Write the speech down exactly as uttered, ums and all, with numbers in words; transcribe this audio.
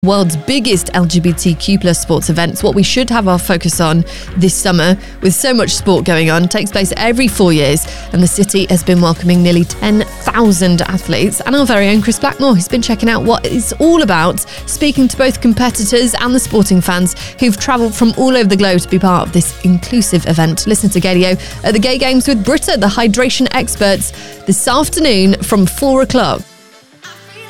World's biggest L G B T Q plus sports events, what we should have our focus on this summer with so much sport going on, takes place every four years and the city has been welcoming nearly ten thousand athletes, and our very own Chris Blackmore, who's been checking out what it's all about, speaking to both competitors and the sporting fans who've travelled from all over the globe to be part of this inclusive event. Listen to Gadio at the Gay Games with Britta, the hydration experts, this afternoon from four o'clock.